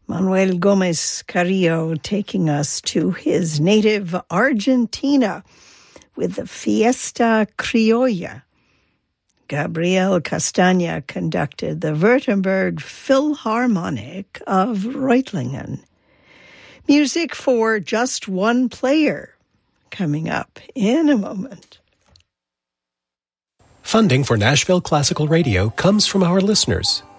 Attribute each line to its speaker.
Speaker 1: Manuel Gomez Carrillo taking us to his native Argentina with the Fiesta Criolla. Gabriel Castagna conducted the Württemberg Philharmonic of Reutlingen. Music for Just One Player, coming up in a moment.
Speaker 2: Funding for Nashville Classical Radio comes from our listeners